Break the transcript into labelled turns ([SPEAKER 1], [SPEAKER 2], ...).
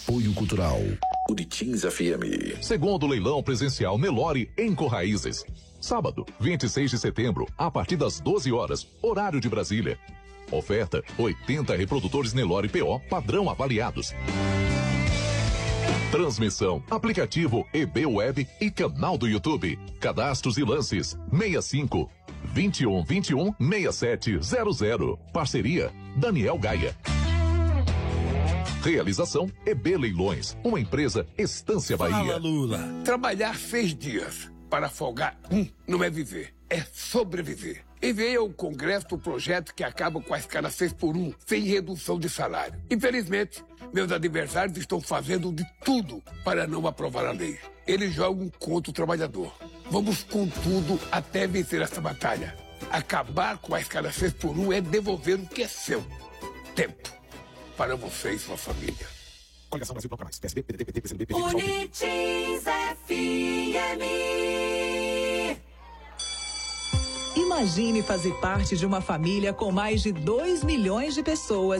[SPEAKER 1] Apoio Cultural. Buritins FM.
[SPEAKER 2] Segundo leilão presencial Nelore em Corraízes. Sábado, 26 de setembro, a partir das 12 horas, horário de Brasília. Oferta: 80 reprodutores Nelore PO padrão avaliados. Transmissão, aplicativo EB Web e canal do YouTube. Cadastros e lances: 65 21 21 6700. Parceria: Daniel Gaia. Realização: EB Leilões, uma empresa Estância Bahia.
[SPEAKER 3] Fala, Lula. Trabalhar 6 dias para folgar não é viver, é sobreviver. Enviei ao Congresso o projeto que acaba com a escala 6x1, sem redução de salário. Infelizmente, meus adversários estão fazendo de tudo para não aprovar a lei. Eles jogam contra o trabalhador. Vamos com tudo até vencer essa batalha. Acabar com a escala 6x1 é devolver o que é seu. Tempo. Para você e sua família.
[SPEAKER 4] Coligação Brasil Canais. PSB, PDT, PT, PCdoB, PT,
[SPEAKER 5] Buritins FM.
[SPEAKER 6] Imagine fazer parte de uma família com mais de 2 milhões de pessoas